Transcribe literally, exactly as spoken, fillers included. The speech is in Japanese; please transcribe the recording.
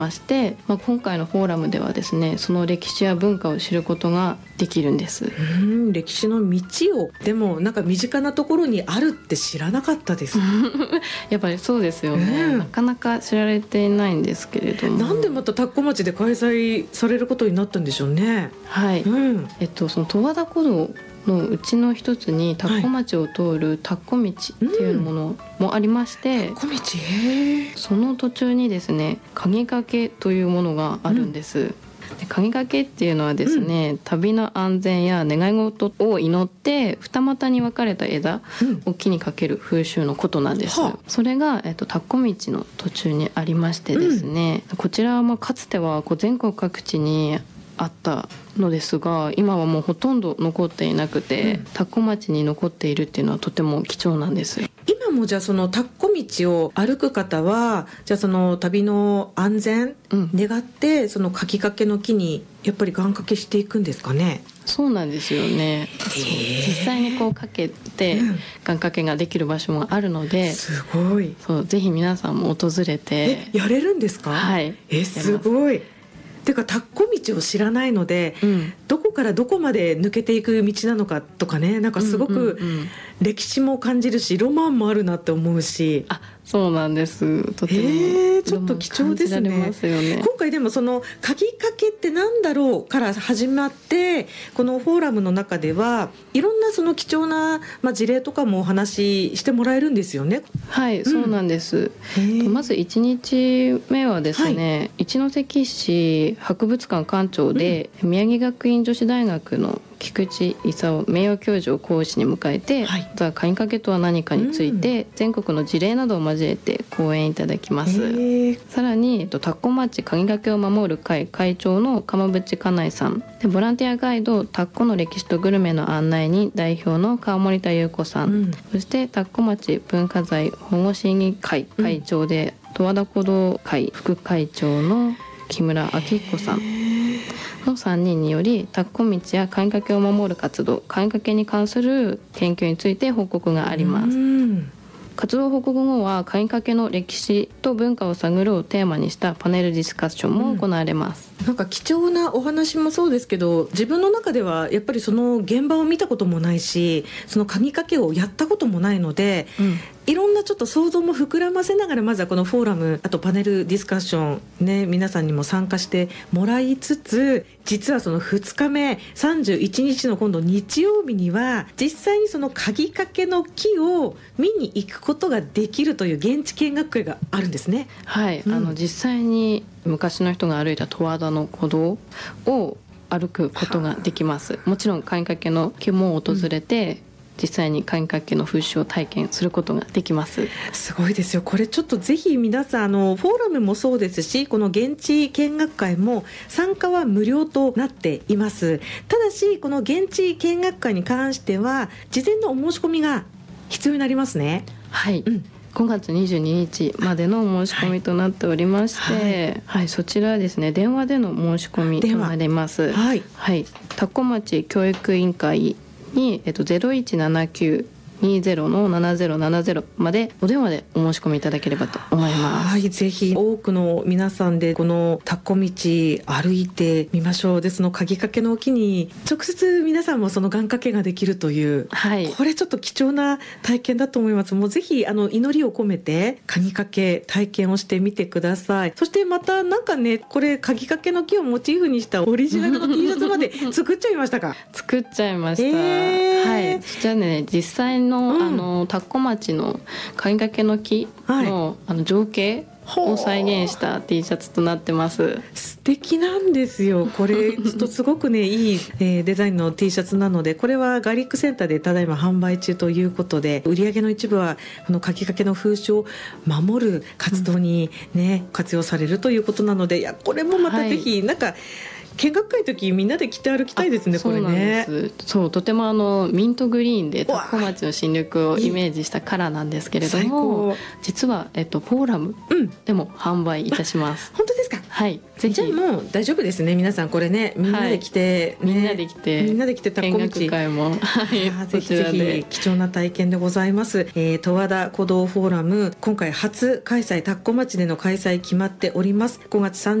まして、まあ、今回のフォーラムではですね、その歴史や文化を知ることができるんです。 うん、歴史の道をでもなんか身近なところにあるって知らなかったですやっぱりそうですよね、うん、なかなか知られていないんですけれども、 なんでまた田子町で開催されることになったんでしょうね。 はい、うん、えっとその十和田湖道のうちの一つに田子町を通る田子道っていうものもありまして、 田子道、へー、 その途中にですね、鍵掛けというものがあるんです、うん、で鍵掛けっていうのはですね、うん、旅の安全や願い事を祈って二股に分かれた枝を木にかける風習のことなんです、うん、それが、えっと、田子道の途中にありましてですね、うん、こちらはまあかつてはこう全国各地にあったのですが、今はもうほとんど残っていなくて、うん、田子町に残っているっていうのはとても貴重なんです。 今もじゃあその田子道を歩く方は、じゃあその旅の安全願って、うん、その鍵掛けの木にやっぱり願掛けしていくんですかね。 そうなんですよね。そう実際にこうかけて願掛けができる場所もあるので、 すごい。 そうぜひ皆さんも訪れて。 えやれるんですか。 はい、 えすごい。てか田子道を知らないので、うん、どこからどこまで抜けていく道なのかとかね、なんかすごく歴史も感じるし、ロマンもあるなって思うし。 あ、そうなんです。とても、 えー、ちょっと貴重です ね, ますよね。 今回でもその鍵掛けってなんだろうから始まって、このフォーラムの中ではいろんなその貴重な、まあ、事例とかもお話ししてもらえるんですよね。 はい、うん、そうなんです。まずいちにちめはですね、はい、一関市博物館館長で、うん、宮城学院女子大学の菊池勲名誉教授を講師に迎えて、はい、鍵掛けとは何かについて、うん、全国の事例などを交えて講演いただきます。さらに田子町鍵掛けを守る会会長の鎌渕かなえさんで、ボランティアガイド田子の歴史とグルメの案内に代表の川森田優子さん、うん、そして田子町文化財保護審議会会長で、うん、十和田湖道会副会長の木村明彦さんのさんにんにより、田子道や鍵掛けを守る活動、鍵掛けに関する研究について報告があります。活動報告後は鍵掛けの歴史と文化を探るをテーマにしたパネルディスカッションも行われます、 うん、なんか貴重なお話もそうですけど、自分の中ではやっぱりその現場を見たこともないし、その鍵掛けをやったこともないので、うん、いろんなちょっと想像も膨らませながら、まずはこのフォーラム、あとパネルディスカッションね、皆さんにも参加してもらいつつ、実はそのふつかめさんじゅういちにちの今度日曜日には実際にその鍵掛けの木を見に行くことができるという現地見学会があるんですね。 はい、うん、あの実際に昔の人が歩いた十和田の湖道を歩くことができます。もちろん鍵掛けの木も訪れて、うん実際に鍵掛けの風習を体験することができます。 すごいですよ。これちょっとぜひ皆さん、あのフォーラムもそうですし、この現地見学会も参加は無料となっています。ただしこの現地見学会に関しては事前のお申し込みが必要になりますね。 はい、うん、ごがつにじゅうににちまでのお申し込みとなっておりまして、はいはい、そちらはですね、電話での申し込みとなります。はいはい、田子町教育委員会に、えっと、ゼロいちななきゅうにゼロのななゼロななゼロまでお電話でお申し込みいただければと思います。 はい、ぜひ多くの皆さんでこの田子道歩いてみましょう。でその鍵掛けの木に直接皆さんもその願掛けができるという、はい、これちょっと貴重な体験だと思います。もうぜひあの祈りを込めて鍵掛け体験をしてみてください。そしてまたなんかね、これ鍵掛けの木をモチーフにしたオリジナルの T シャツまで作っちゃいましたか？ 作っちゃいました、えー、はい。そちらね、実際のうん、あの田子町の鍵掛けの木 の,、はい、あの情景を再現した T シャツとなってます。 素敵なんですよ。これちょっとすごくねいい、えー、デザインの T シャツなので、これはガーリックセンターでただいま販売中ということで、売上の一部はこの鍵掛けの風習を守る活動にね、うん、活用されるということなので、いやこれもまたぜひ、はい、なんか見学会の時みんなで着て歩きたいですね。これね、 そうなんです。そう、とてもあのミントグリーンで田子町の新緑をイメージしたカラーなんですけれども、実は、えっと、フォーラムでも販売いたします。 本当ですか？ はい、ぜひ。 じゃあもう大丈夫ですね、皆さんこれね、みんなで来て、 はい、ね、みんなで来てみんなで来てタッコ道見学会も、はい、 ぜひぜひ貴重な体験でございます。えー、十和田鼓動フォーラム、今回初開催、田子町での開催決まっております。ごがつさん